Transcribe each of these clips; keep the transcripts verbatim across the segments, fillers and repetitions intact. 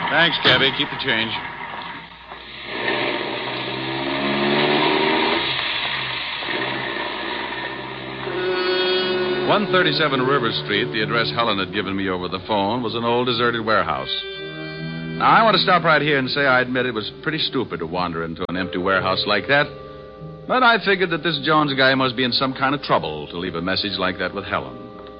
Thanks, cabby. Keep the change. one thirty-seven River Street, the address Helen had given me over the phone, was an old deserted warehouse. Now, I want to stop right here and say I admit it was pretty stupid to wander into an empty warehouse like that. But I figured that this Jones guy must be in some kind of trouble to leave a message like that with Helen.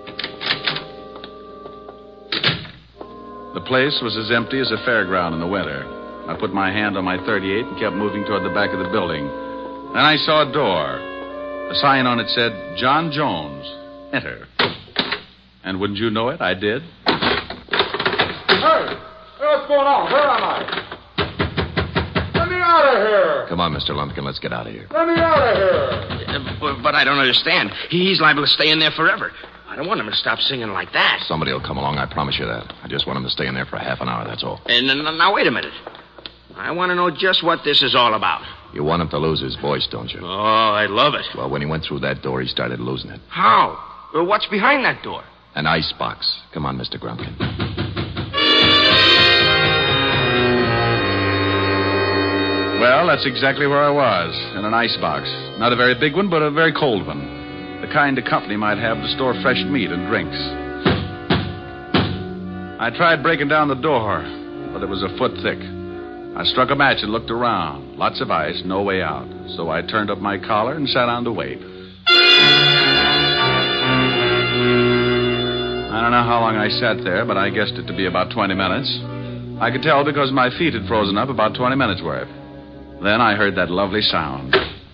The place was as empty as a fairground in the winter. I put my hand on my thirty-eight and kept moving toward the back of the building. Then I saw a door. A sign on it said, John Jones. Enter. And wouldn't you know it, I did. Hey! What's going on? Where am I? Let me out of here! Come on, Mister Lumpkin, let's get out of here. Let me out of here! Uh, but, but I don't understand. He's liable to stay in there forever. I don't want him to stop singing like that. Somebody will come along, I promise you that. I just want him to stay in there for half an hour, that's all. And uh, now, wait a minute. I want to know just what this is all about. You want him to lose his voice, don't you? Oh, I love it. Well, when he went through that door, he started losing it. How? Well, what's behind that door? An ice box. Come on, Mister Grumpkin. Well, that's exactly where I was, in an ice box. Not a very big one, but a very cold one. The kind a company might have to store fresh meat and drinks. I tried breaking down the door, but it was a foot thick. I struck a match and looked around. Lots of ice, no way out. So I turned up my collar and sat down to wait. I don't know how long I sat there, but I guessed it to be about twenty minutes. I could tell because my feet had frozen up about twenty minutes worth. Then I heard that lovely sound.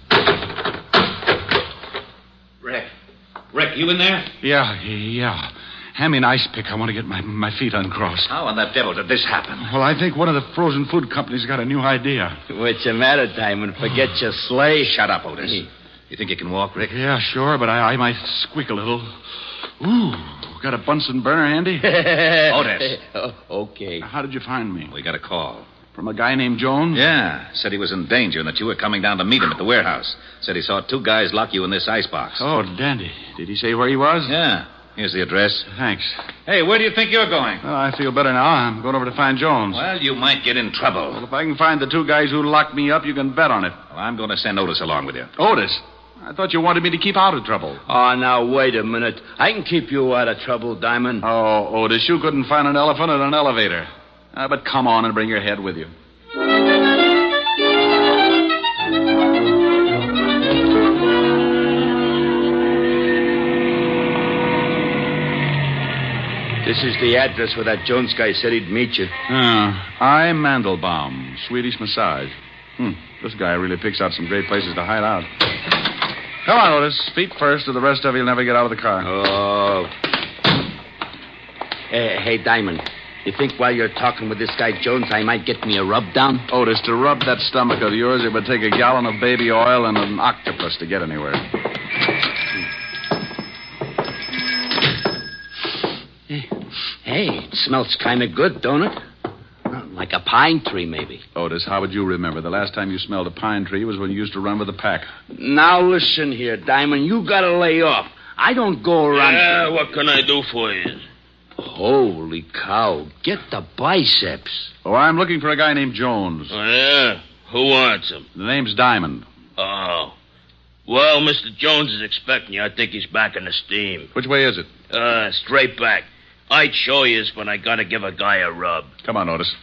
Rick. Rick, you in there? Yeah, yeah. Hand me an ice pick. I want to get my, my feet uncrossed. How in the devil did this happen? Well, I think one of the frozen food companies got a new idea. What's the matter, Diamond? Forget your sleigh? Shut up, Otis. You think you can walk, Rick? Yeah, sure, but I, I might squeak a little. Ooh, got a Bunsen burner handy? Otis. Oh, okay. How did you find me? We got a call. From a guy named Jones? Yeah. Said he was in danger and that you were coming down to meet him at the warehouse. Said he saw two guys lock you in this icebox. Oh, dandy. Did he say where he was? Yeah. Here's the address. Thanks. Hey, where do you think you're going? Well, I feel better now. I'm going over to find Jones. Well, you might get in trouble. Well, if I can find the two guys who locked me up, you can bet on it. Well, I'm going to send Otis along with you. Otis? I thought you wanted me to keep out of trouble. Oh, now, wait a minute. I can keep you out of trouble, Diamond. Oh, Otis, you couldn't find an elephant in an elevator. Uh, but come on and bring your head with you. This is the address where that Jones guy said he'd meet you. Uh, I'm Mandelbaum, Swedish massage. Hmm, this guy really picks out some great places to hide out. Come on, Otis. Feet first, or the rest of you'll never get out of the car. Oh. Hey, hey, Diamond. You think while you're talking with this guy Jones, I might get me a rub down? Otis, to rub that stomach of yours, it would take a gallon of baby oil and an octopus to get anywhere. Hey, it smells kind of good, don't it? Like a pine tree, maybe. Otis, how would you remember? The last time you smelled a pine tree was when you used to run with a pack. Now listen here, Diamond. You gotta lay off. I don't go around... Yeah, what can I do for you? Holy cow. Get the biceps. Oh, I'm looking for a guy named Jones. Oh, yeah? Who wants him? The name's Diamond. Oh. Well, Mister Jones is expecting you. I think he's back in the steam. Which way is it? Uh, straight back. I'd show you, but I gotta give a guy a rub. Come on, Otis.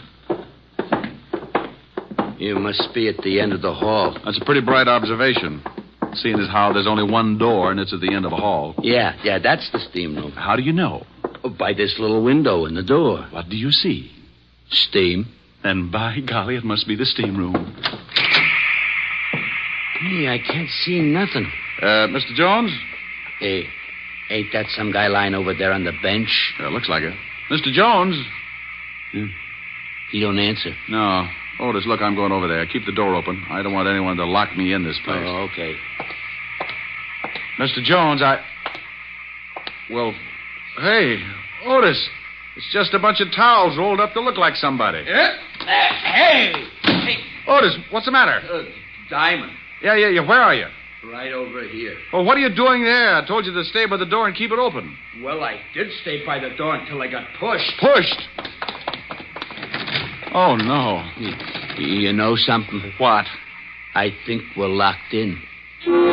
You must be at the end of the hall. That's a pretty bright observation, seeing as how there's only one door and it's at the end of a hall. Yeah, yeah, that's the steam room. How do you know? Oh, by this little window in the door. What do you see? Steam. Then, by golly, it must be the steam room. Hey, I can't see nothing. Uh, Mister Jones? Hey, ain't that some guy lying over there on the bench? Uh, looks like it. Mister Jones? Hmm. He don't answer. No. Otis, look, I'm going over there. Keep the door open. I don't want anyone to lock me in this place. Oh, okay. Mister Jones, I... Well, hey, Otis. It's just a bunch of towels rolled up to look like somebody. Yeah? Uh, hey! Hey! Otis, what's the matter? Uh, Diamond. Yeah, yeah, yeah. Where are you? Right over here. Well, what are you doing there? I told you to stay by the door and keep it open. Well, I did stay by the door until I got pushed. Pushed? Oh, no. You, you know something? What? I think we're locked in.